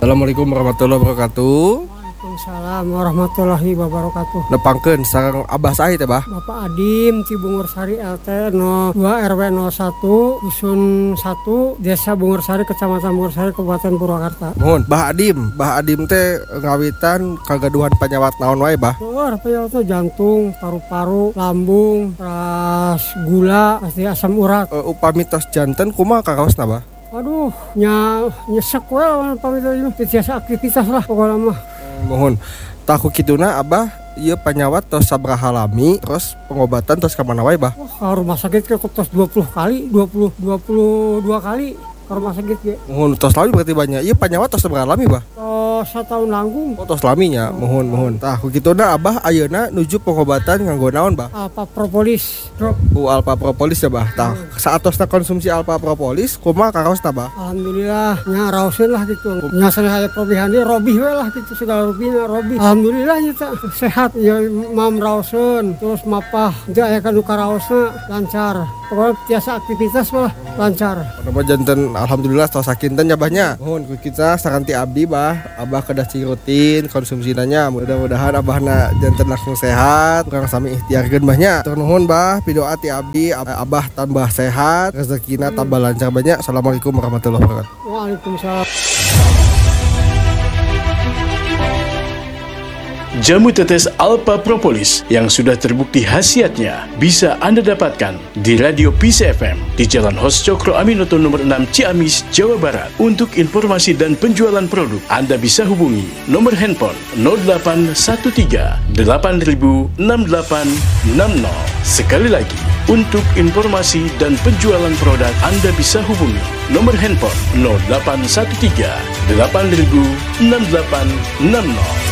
Assalamualaikum warahmatullahi wabarakatuh. Waalaikumsalam warahmatullahi wabarakatuh. Nepangkeun sareng Abah saha teh, Bah? Bapak Adim Cibungur Sari RT 02 RW 01 Dusun 1 Desa Bungur Sari Kecamatan Bungur Sari Kabupaten Purwakarta. Mohon Bah Adim teh ngawitan kagaduhan panyawat naon wae, Bah? Luar penyakitnya jantung, paru-paru, lambung, ras gula, pasti asam urat. Upami tos janten kumaha kakaosna, Bah? Aduh, nyesek we lawan pamit biasa aktivitas lah pokoknya mah. Mohon tahu kituna Abah ieu panyawat tos sabaraha lami terus pengobatan tos ka mana wae, Bah? Ka rumah sakit ke tos 22 kali ke rumah sakit ge. Mohon tos lami berarti banyak. Ieu panyawat tos sabaraha lami, Bah? Setahun langgung. Oh, tos laminya. Mohon. Tah kituna Abah ayeuna nuju pengobatan nganggo naon, Bah? Alpha Propolis drop. Alpha Propolis ya, Bah. Tah saatosna konsumsi Alpha Propolis kumaha kakaosna, Bah? Alhamdulillah nya raoseun lah gitu. Nya saya probihan dia robih we lah gitu segala rubihna robih. Alhamdulillah nya sehat ya mam raoseun terus mapah teu aya kanu karaosna lancar. Pokoknya biasa aktivitas mah lancar. Nama janten alhamdulillah tos sakinten nya, Bahnya. Mohon ku kita saranti abdi, Bah. Abah kedah rutin konsumsi nanya. Mudah-mudahan Abahna janten langsung sehat. Kurang sami ikhtiarkeun, Bahnya. Tur nuhun, Bah. Pidoa ti abdi Abah tambah sehat, rezekina tambah lancar, Bahnya. Assalamualaikum warahmatullahi wabarakatuh. Waalaikumsalam. Jamu tetes Alpha Propolis yang sudah terbukti khasiatnya bisa Anda dapatkan di Radio Peace FM di Jalan Hos Cokro Aminoto nomor 6 Ciamis, Jawa Barat. Untuk informasi dan penjualan produk, Anda bisa hubungi nomor handphone 0813 8000 6860. Sekali lagi, untuk informasi dan penjualan produk, Anda bisa hubungi nomor handphone 0813 8000 6860.